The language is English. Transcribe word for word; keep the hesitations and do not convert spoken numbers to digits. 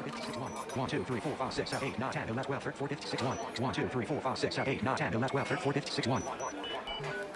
fifty-six, one. one, two, three, four, five, six, seven, eight, nine, ten, eleven, twelve, thirteen, fourteen, fifty-six, one. one, two, three, four, five, six, seven, eight, nine, ten, eleven, twelve, thirteen, fourteen, fifty-six, one.